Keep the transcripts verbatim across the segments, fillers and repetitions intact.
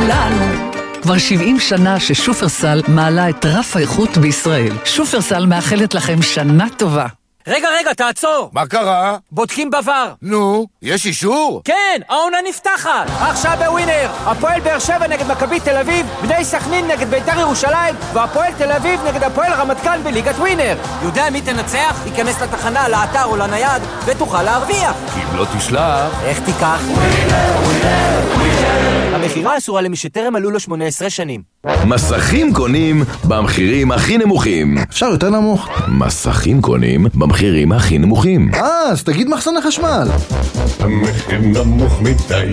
כולנו. כבר שבעים שנה ששופרסל מעלה את רף האיכות בישראל. שופרסל מאחלת לכם שנה טובה. רגע, רגע, תעצור. מה קרה? בודקים בבר. נו, יש אישור? כן, העונה נפתחת. עכשיו בווינר. הפועל באר שבע נגד מכבי תל אביב, בני סכנין נגד בית"ר ירושלים, והפועל תל אביב נגד הפועל רמת גן בליגת ווינר. יודע מי תנצח? ייכנס לתחנה, לאתר או לנייד, ותוכל להרוויח. כי אם לא תשלח... איך תיקח? ווינר, ווינר, ווינר. המחירה אסורה למי שטרם מלאו לו שמונה עשרה שנים. מסכים קונים במחירים הכי נמוכים. אפשר יותר נמוך? מסכים קונים במחירים הכי נמוכים. אה, אז תגיד מחסני חשמל. המחיר נמוך מדי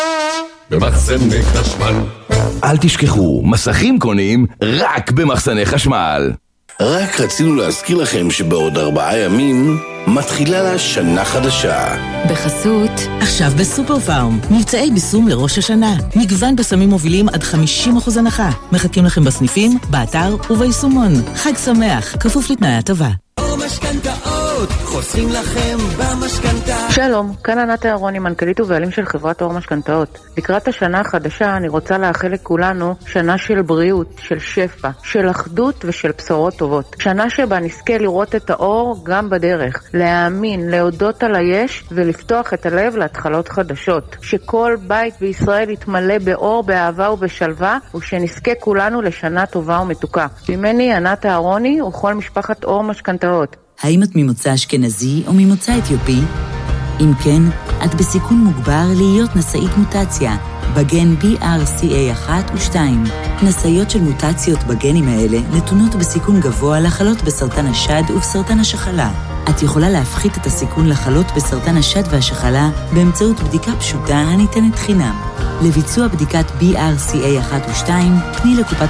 במחסני חשמל. אל תשכחו, מסכים קונים רק במחסני חשמל. רק רצינו להזכיר לכם שבעוד ארבעה ימים מתחילה לה שנה חדשה. בחסות, עכשיו בסופר פארם, מבצעי ביסום לראש השנה. מגוון בסמים מובילים עד חמישים אחוז הנחה. מחכים לכם בסניפים, באתר וביישומון. חג שמח, כפוף לתנאי הטבה. משכנתאות, חוסכים לכם במשכנתה. שלום, כאן ענת אהרוני, מנכ"לית ובעלים של חברת אור משכנתאות. לקראת השנה החדשה אני רוצה לאחל לכולנו שנה של בריאות, של שפע, של אחדות ושל בשורות טובות. שנה שבה נזכה לראות את האור גם בדרך, להאמין, להודות על היש ולפתוח את הלב להתחלות חדשות. שכל בית בישראל יתמלא באור, באהבה ובשלווה, ושנזכה כולנו לשנה טובה ומתוקה. ממני ענת אהרוני וכל משפחת אור משכנתאות. האם את ממוצא אשכנזי או ממוצא אתיופי? אם כן, את בסיכון מוגבר להיות נשאית מוטציה בגן בי אר סי איי אחת ושתיים. נשאיות של מוטציות בגנים האלה נתונות בסיכון גבוה לחלות בסרטן השד ובסרטן השחלה. את יכולה להפחית את הסיכון לחלות בסרטן השד והשחלה באמצעות בדיקה פשוטה הניתנת חינם. לביצוע בדיקת בי אר סי איי אחת ושתיים, פני לקופת